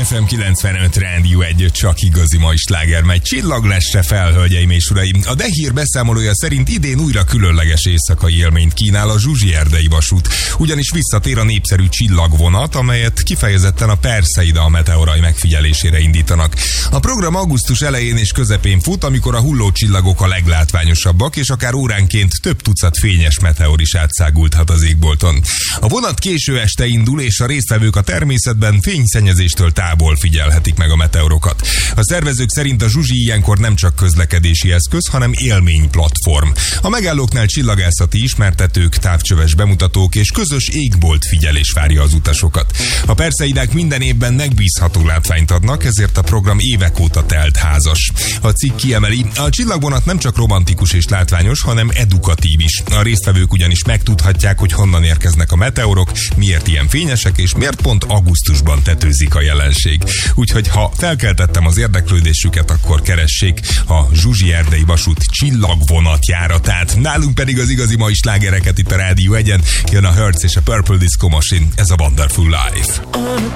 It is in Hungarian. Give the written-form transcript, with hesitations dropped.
FM 95 Rádió 1, csak igazi mai sláger megy. Csillag lesz fel, hölgyeim és uraim. A Dehír beszámolója szerint idén újra különleges éjszakai élményt kínál a Zsuzsi-erdei vasút. Ugyanis visszatér a népszerű csillagvonat, amelyet kifejezetten a Perseida a meteorai megfigyelésére indítanak. A program augusztus elején és közepén fut, amikor a hullócsillagok a leglátványosabbak, és akár óránként több tucat fényes meteor is átszágulthat az égbolton. A vonat késő este indul, és a résztvevők a természetben fényszennyezéstől távol figyelhetik meg a meteorokat. A szervezők szerint a Zsuzsi ilyenkor nem csak közlekedési eszköz, hanem élményplatform. A megállóknál csillagászati ismertetők, távcsöves bemutatók és közös égbolt figyelés várja az utasokat. A Perseidák minden évben megbízható látványt adnak, ezért a program évek óta telt házas. A cikk kiemeli, a csillagvonat nem csak romantikus és látványos, hanem edukatív is. A résztvevők ugyanis megtudhatják, hogy honnan érkeznek a meteorok, miért ilyen fényesek és miért pont augusztusban tetőzik a jelenség. Úgyhogy ha felkeltettem az érdeklődésüket, akkor keressék a Zsuzsi-erdei vasút csillagvonatjáratát. Nálunk pedig az igazi mai slágereket itt a Rádió 1-en. Jön a Hertz és a Purple Disco Machine, ez a Wonderful Life.